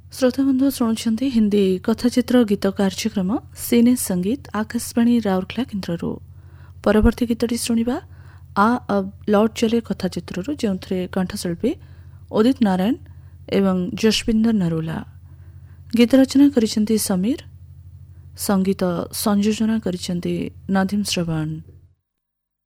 श्रोताबंधु शुणुंट हिंदी कथाचित्र गीत कार्यक्रम सिने संगीत आकाशवाणी राउरकेला केन्द्र परवर्ती गीतटी शुणा आ अब लौट चले कथाचित्र जो कंठशिल्पी उदित नारायण एवं जसविंदर नरोला गीत रचना करिसेंती समीर संगीत संयोजना करिसेंती नादिम श्रवण।